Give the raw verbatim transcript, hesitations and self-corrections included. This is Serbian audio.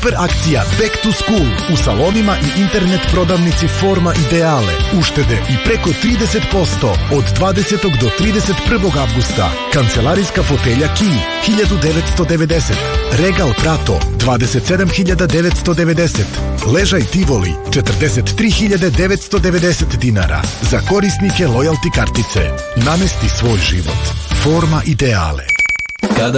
Super akcija Back to School u salonima i internet prodavnici Forma Ideale. Uštede i preko trideset posto od dvadesetog do trideset prvog avgusta. Kancelarijska fotelja Key hiljadu devetsto devedeset. Regal Prato dvadeset sedam hiljada devetsto devedeset. Ležaj Tivoli četrdeset tri hiljade devetsto devedeset dinara. Za korisnike lojalty kartice. Namesti svoj život. Forma Ideale.